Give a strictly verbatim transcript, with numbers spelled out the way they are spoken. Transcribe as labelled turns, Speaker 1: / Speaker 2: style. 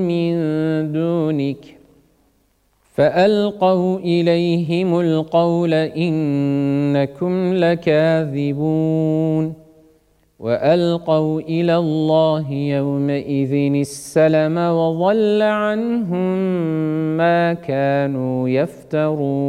Speaker 1: من دونك فألقوا إليهم القول إنكم لكاذبون وألقوا إلى الله يومئذ السلم وضل عنهم ما كانوا يفترون.